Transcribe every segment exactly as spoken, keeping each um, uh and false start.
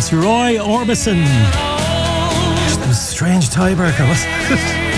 It's Roy Orbison. That was a strange tiebreaker, wasn't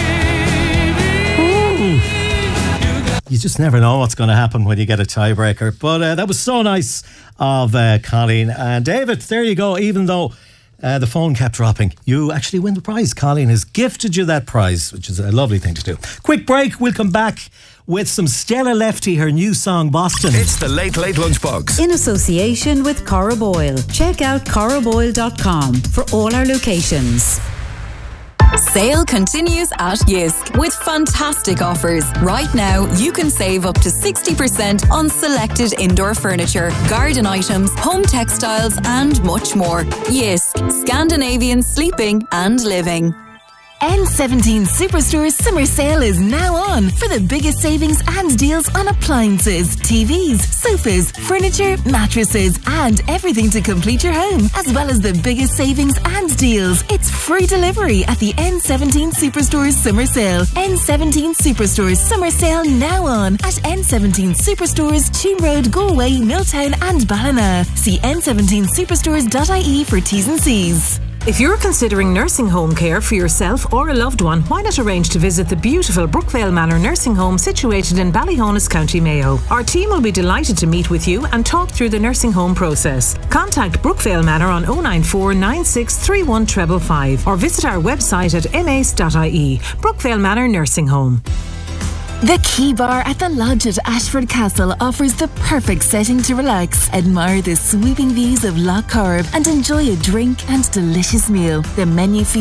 it? You just never know what's going to happen when you get a tiebreaker. But uh, that was so nice of uh, Colleen. And David, there you go. Even though uh, the phone kept dropping, you actually win the prize. Colleen has gifted you that prize, which is a lovely thing to do. Quick break. We'll come back with some Stella Lefty, her new song Boston. It's the Late Late Lunchbox in association with Cora Boyle. Check out cora boyle dot com for all our locations. Sale continues at Yisk with fantastic offers. Right now, you can save up to sixty percent on selected indoor furniture, garden items, home textiles, and much more. Yisk, Scandinavian sleeping and living. N seventeen Superstore's summer sale is now on for the biggest savings and deals on appliances, T Vs, sofas, furniture, mattresses, and everything to complete your home, as well as the biggest savings and deals. It's free delivery at the N seventeen Superstore's summer sale. N seventeen Superstore's summer sale now on at N seventeen Superstores, Tuam Road, Galway, Milltown, and Ballina. See n seventeen superstores dot I E for T's and C's. If you're considering nursing home care for yourself or a loved one, why not arrange to visit the beautiful Brookvale Manor Nursing Home situated in Ballyhonus, County Mayo. Our team will be delighted to meet with you and talk through the nursing home process. Contact Brookvale Manor on oh nine four nine six three one five five five or visit our website at m a c e dot I E. Brookvale Manor Nursing Home. The Key Bar at the Lodge at Ashford Castle offers the perfect setting to relax, admire the sweeping views of Lough Corrib and enjoy a drink and delicious meal. The menu